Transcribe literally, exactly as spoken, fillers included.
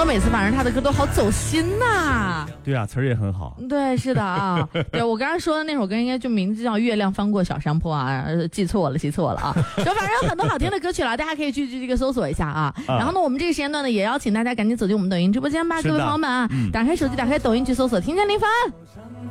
说每次反正他的歌都好走心呐、啊。 对啊，词儿也很好。 对，是的啊。对，我刚刚说的那首歌应该就名字叫《月亮翻过小山坡》啊，记错了，记错了啊。就反正有很多好听的歌曲了，大家可以去去这个搜索一下啊。啊然后呢，我们这个时间段呢，也邀请大家赶紧走进我们抖音直播间吧，各位朋友们啊，嗯、打开手机，打开抖音去搜索“听见林凡”。